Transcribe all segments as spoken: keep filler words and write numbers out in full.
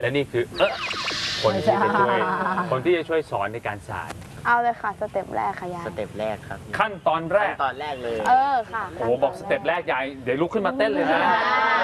และนี่คือเออคนที่จะช่วยคนที่จะช่วยสอนในการสานเอาเลยค่ะสเต็ปแรกค่ะยายสเต็ปแรกครับขั้นตอนแรกตอนแรกเลยเออค่ะโอ้บอกสเต็ปแรกยายเดี๋ยวลุกขึ้นมาเต้นเลยนะ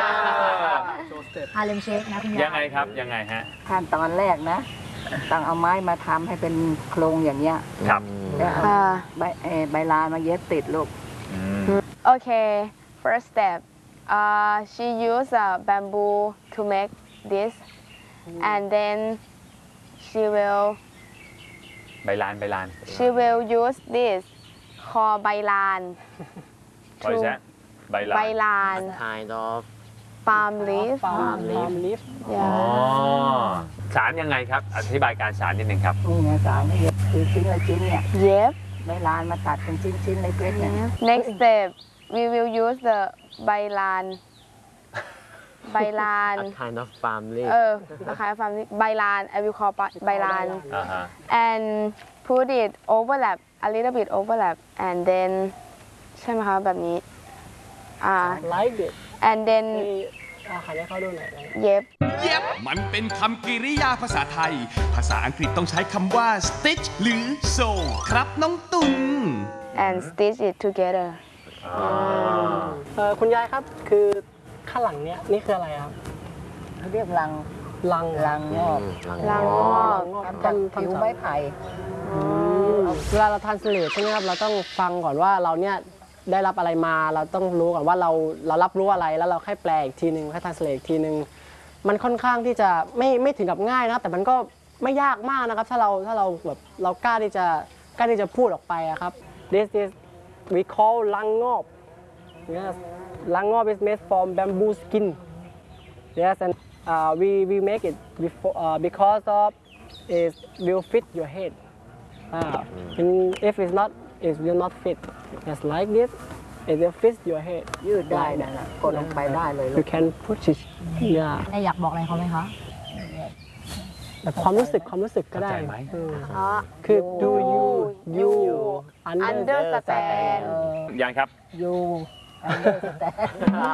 ฮาเลมเชคนะคุณยายยังไงครับยังไงฮะขั้นตอนแรกนะต้องเอาไม้มาทำให้เป็นโครงอย่างเงี้ยครับแล้วเอาใบใบลานมาเย็บติดลูกโอเค first step uh she used a bamboo to make this and then she will ใบลานใบลาน she will use this คอใบลาน to ใบลานใบลาน kind of palm leaf palm leaf อ๋อสารยังไงครับอธิบายการสารนิดนึงครับนี่ไงสารนี่คือชิ้นละชิ้นเนี่ยเย็บใบลานมาตัดเป็นชิ้นๆเล็กๆเนี่ย next step we will use the ใบลานใบลาน a kind of palm leaf เออนะคะฟาร์มใบลาน I will call ใบลาน and put it overlap a little bit overlap and then ใช่ไหมคะแบบนี้อ่า like it and then ขอให้เขาดูหน่อยเย็บเย็บมันเป็นคำกริยาภาษาไทยภาษาอังกฤษต้องใช้คำว่า stitch หรือ sew ครับน้องตุน and stitch it together คุณยายครับคือข้างหลังเนี้ยนี่คืออะไรครับเขาเรียกลังลังลังงอกลังงอกทำจากผิวไม้ไผ่เวลาเราทานสเลดใช่ไหมครับเราต้องฟังก่อนว่าเราเนี่ยได้รับอะไรมาเราต้องรู้ก่อนว่าเราเรารับรู้อะไรแล้วเราค่อยแปลอีกทีนึงค่อยทานสเลดอีกทีนึงมันค่อนข้างที่จะไม่ไม่ถึงกับง่ายนะครับแต่มันก็ไม่ยากมากนะครับถ้าเราถ้าเราแบบเรากล้าที่จะกล้าที่จะพูดออกไปครับ This is we call ลังงอก Yes ลังงอก is made from bamboo skin Yes and uh, we we make it before uh, because of it will fit your head uh, if it's not it will not fit just like this it will fit your head ยืดได้นะกดลงไปได้เลย you can push it yeah ได้อยากบอกอะไรเขาไหมคะแบบความรู้สึกความรู้สึกก็ได้ไหมคือ do you you understand ยังครับ you understand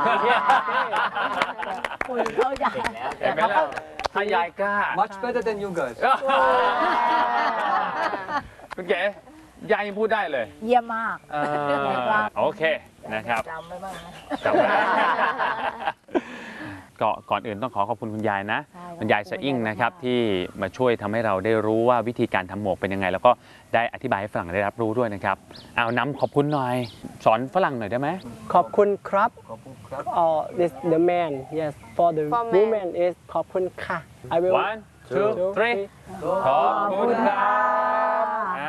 คุยเข้าใจเห็นไหมล่ะถ้ายายกล้า much better than you guys คุณเก๋ยายยังพูดได้เลยเยี่ยมมากโอเคนะครับจำไว้บ้างนะจำไว้ก็ก่อนอื่นต้องขอขอบคุณคุณยายนะคุณยายสะอิ่งนะครับที่มาช่วยทำให้เราได้รู้ว่าวิธีการทำหมวกเป็นยังไงแล้วก็ได้อธิบายให้ฝรั่งได้รับรู้ด้วยนะครับเอาน้ำขอบคุณหน่อยสอนฝรั่งหน่อยได้ไหมขอบคุณครับ uh, this the man yes for the woman is ขอบคุณค่ะ I will one two three ขอบคุณครับ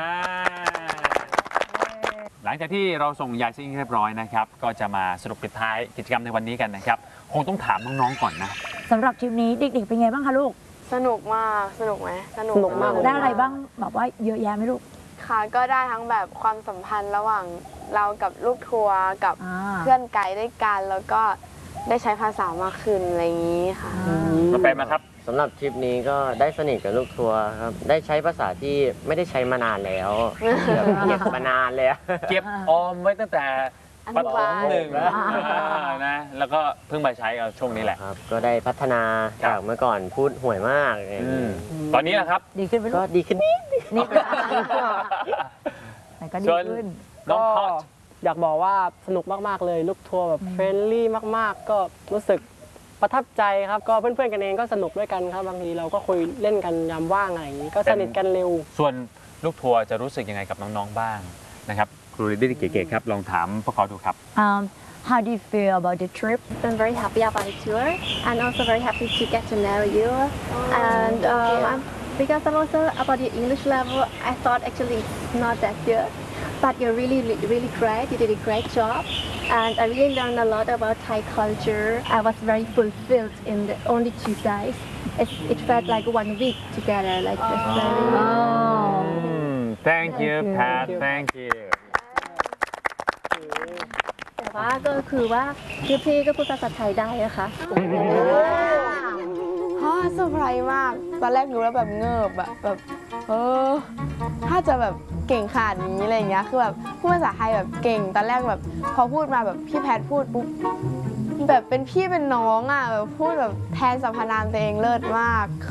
หลังจากที่เราส่งยายซิ่งเรียบร้อยนะครับก็จะมาสรุปปิดท้ายกิจกรรมในวันนี้กันนะครับคงต้องถามน้องๆก่อนนะสำหรับทริปนี้เด็กๆเป็นไงบ้างคะลูกสนุกมากสนุกไหมสนุกมากได้อะไรบ้างแบบว่าเยอะแยะไหมลูกค่ะก็ได้ทั้งแบบความสัมพันธ์ระหว่างเรากับลูกทัวร์กับเพื่อนไกด์ด้วยกันแล้วก็ได้ใช้ภาษามากขึ้นอะไรอย่างนี้ค่ะมาไปมาครับสำหรับทริปนี้ก็ได้สนิทกับลูกทัวร์ครับได้ใช้ภาษาที่ไม่ได้ใช้มานานแล้วเก็บมานานแล้วเก็บออมไว้ตั้งแต่ประถมหนึ่งนะแล้วก็เพิ่งมาใช้เอาช่วงนี้แหละครับก็ได้พัฒนาจากเมื่อก่อนพูดห่วยมากตอนนี้นะครับดีขึ้นไหมก็ดีขึ้นนิดแต่ก็ดีขึ้นก็อยากบอกว่าสนุกมากๆเลยลูกทัวร์แบบเฟรนลี่มากๆก็รู้สึกประทับใจครับก็เพื่อนๆกันเองก็สนุกด้วยกันครับบางทีเราก็คุยเล่นกันยามว่างอะไรอย่างนี้ก็สนิทกันเร็วส่วนลูกทัวร์จะรู้สึกยังไงกับน้องๆบ้างนะครับครูลิดี้เก๋ๆครับลองถามพวกเขาดูครับ How do you feel about the trip? I'm very happy about the tour and also very happy to get to know you and um, because I'm also about your English level I thought actually it's not that good but you're really really great you did a great job and I really learned a lot about Thai culture I was very fulfilled in the only two days it, it felt like one week together like this oh. Thank you Pat Thank you แต่ว่าก็คือว่าพี่ๆก็พูดภาษาไทยได้นะคะฮ่าเซอร์ไพรส์มากตอนแรกดูแล้วแบบเงิบอะแบบเออถ้าจะแบบเก่งขนาดนี้อะไรอย่างเงี้ยคือแบบพูดภาษาไทยแบบเก่งตอนแรกแบบพอพูดมาแบบพี่แพทพูดปุ๊บแบบเป็นพี่เป็นน้องอะแบบพูดแบบแทนสรรพนามตัวเองเลิศมาก